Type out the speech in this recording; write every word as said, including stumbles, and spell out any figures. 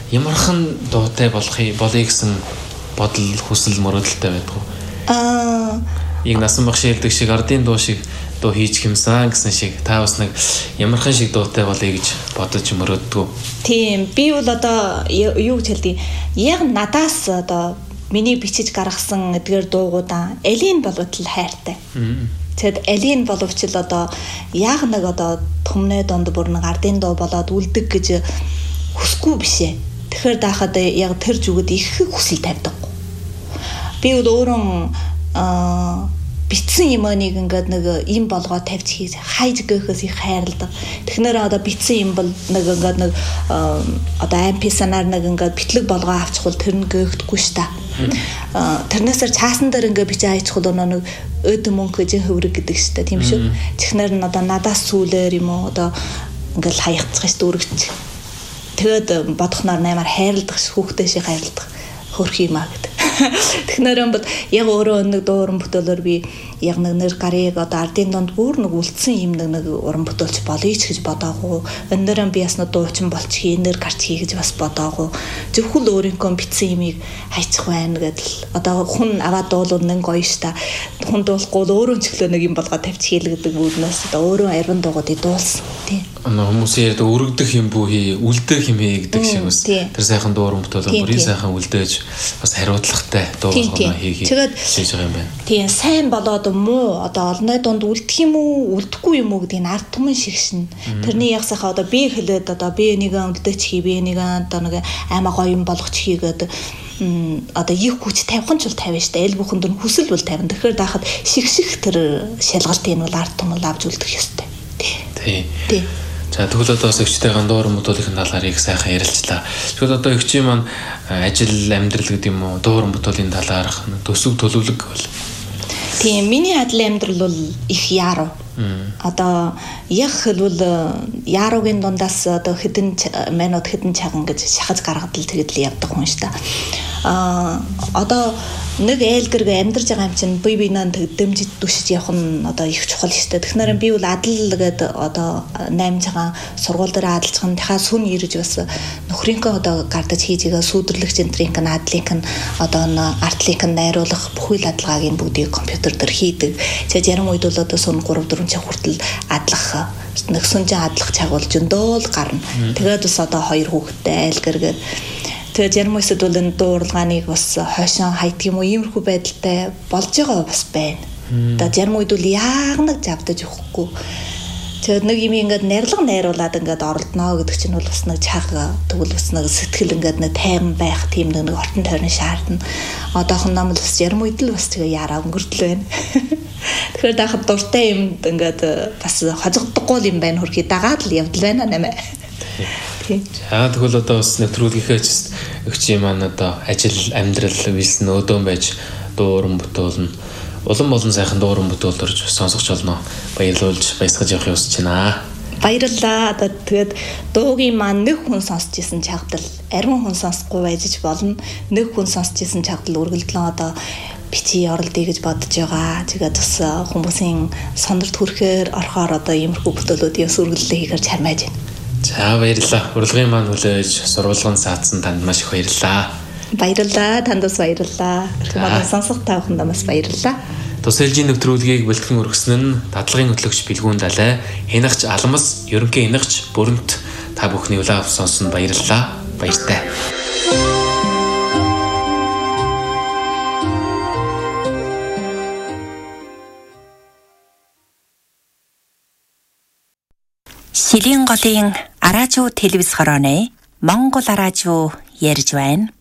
Ямархан дуутай болохыг болъё гэсэн бодол хүсэл мөрөөдөлтэй байдаг уу? Аа, яг насан багш хэлдэг шиг ардын дуу шиг дуу хийж хэмсэн гэсэн шиг та бас нэг ямархан шиг дуутай болъё гэж бодож мөрөөддөг. Тийм, би бол одоо юу гэж хэлдэг. Яг надаас одоо миний бичиж гаргасан эдгээр дуугуудаа элийн болвол хайртай. Тэгэд элийн боловч л одоо яг нэг одоо түмнээ донд бүр нэг ардын дуу болоод үлдэг гэж хүсэхгүй бишээ. Тэгэхээр даахад яг тэр зүгд их хүсэл тавьдаг. Би өөрөө аа битсэн юм нэг ингээд нэг юм болгоо тавьж хийж хайж гэхээс их хайрладаг. Тэгэхээр одоо битсэн юм бол нэг ингээд нэг одоо эм пи санаар нэг ингээд битлэг болгоо авчихвал тэр нь гөөгдөхгүй ш та. Тэрнээсээр цаасан дээр ингээд бичиж хайчихвал нэг өд мөнгө гэж хөврөг гэдэг ш та тийм шүү. Тэгэхээр нь одоо надаас сүүлээр юм уу одоо ингээд хаягцгаж дүүргэж. Тэгээд бодохноор наймаар хайрладаг хүүхдээ шиг хайрладаг хөрх юм аа гэдэг. Тэгэхээр бод яг өөрөө нэг дуу уран бүтээлээр би яг нэг нэр гарыг одоо ардын донд бүр нэг үлдсэн юм нэг нэг уран бүтээлч болъё ч гэж бодоагүй. Өнөөдөр би бас нэг дуучин болчих нэр гарч хий гэж бас бодоагүй. Зөвхөн өөрийнхөө битсэн юмыг хайчих байна гэдэл одоо хүн аваад дуулууд нэг гоё ш та. Хүн дуулахгүй л өөрөө ч өглөө нэг юм болгоо тавьчих хэл гэдэг үүнээс одоо өөрөө ариун дуугуудыг дуулсан тий. Хүмүүсийн ярьдаг өргөдөх юм бүү хий, үлдээх юм хий гэдэг шиг бас тэр сайхан дуу уран бүтээлээр бүрийн сайхан үлдээж бас хариуцлагатай дуу болгоно хийхийг хийж байгаа юм байна. Тийм сайн болоод муу одоо олонний дунд үлдэх юм уу, үлдэхгүй юм уу гэдгийг ард түмэн шигшин. Тэрний яг сайхан одоо би хэлээд одоо би нэг үлдээч хий, би нэг одоо нэг аймаа гоё юм болгоч хийгээд одоо их хүч тавих нь ч бол тавина штэ. Эл бүхэнд нь хүсэл бол тавина. Тэгэхээр даахад шигших тэр шалгалтыг нь бол ард түмэн авч үлдэх ёстой. Тий. Тий. За тэгвэл одоо бас өвчтэйгэн дуур мөдөлхийн талаар их сайхан ярилцлаа. Тэгвэл одоо өвчийн маань ажил амьдрал гэдэг юм уу дуур мөдөлийн талаар төсөв төлөвлөг бол. Тийм миний адил амьдрал бол их яруу. Одоо яг хэлбэл яруугийн дундаас одоо хэдэн минут хэдэн цаган гэж шахаж гаргад л тэгээд л явдаг хүн ш та. Аа одоо нэг ээлгэрэг амьдарч байгаа юм чинь бие биенээ дэмжиж дүшиж явах нь одоо их чухал шүү дээ. Тэгэхээр би бол адал гэдэг одоо наймж байгаа сургууль дээр адалцах нь дахиад сүн ирж бас нөхрийнхөө одоо гардаж хийж байгаа сүйдэрлэгч энтрийнх нь адлынх нь одоо артлынх нь найруулах бүхэл адалгаагийн бүгдийг компьютер дээр хийдэг. Тэгээд ярим үед бол одоо сүн гурав дөрвөн цаг хүртэл адлах нэг сүнжин адлах цаг бол зөндөө л гарна. Тэгээд бас одоо хоёр хүүхэдтэй ээлгэрэг тэгээд ярим үсэд бол энэ дууралгааныг бас хойшоо хайдаг юм уу иймэрхүү байдалтай болж байгаа бас байна. Тэгээд ярим үед бол яг нэг завдаж өгөхгүй. Тэгээд нэг юм ингээд нэрлэг найруулад ингээд оролдоно гэдэг чинь бол бас нэг чага тэгвэл бас нэг сэтгэл ингээд нэг тайван байх тийм нэг ортон тойрны шаардна. Одоохон нам л бас ярим үед л бас тэгээ яраа өнгөрдөл байна. Тэгэхээр дахад дуртай юм ингээд бас хожигддаггүй юм байна хөрхий дагаад л явдал байна нэмэ. За тэгвэл одоо бас нэвтрүүлгийнхээ өвчийн маань одоо ажил амьдрал вилсэн өдөөн байж дууран бүтүүлнэ. Улам олон сайхан дууран бүтүүлж сонсогч болно. Баярлуулж баясгаж явах ёсч байна. Баярлалаа. Одоо тэгээд дуугийн маань нэг хүн сонсч исэн чагтал ариун хүн сонсохгүй байж болно. Нэг хүн сонсч исэн чагтал үргэлжлэн одоо бичиж оролдъё гэж бодож байгаа. Тэгээд бас хүмүүсийн сондорт хүрэхээр орохоор одоо иймэрхүү бүтээлүүдийн сүргэлээ хийхээр чармааж байна. За баярлалаа. Урилгын маань хүлээж сурвалган саацсан танд маш их баярлалаа. Баярлалаа. Тандас баярлалаа. Манай сонсох та бүхэнд бас баярлалаа. Тусэлжийн нэвтрүүлгийг бэлтгэн өргөсөн нь дадлагын хөтлөгч Билгүүн Далай, Хянагч Алмас, ерөнхий хянагч Бүрэнт та бүхний улаав сонсон баярлалаа. Баяртай. Шилийн голын араажуу телевиз хорооны Монгол араажуу ярьж байна.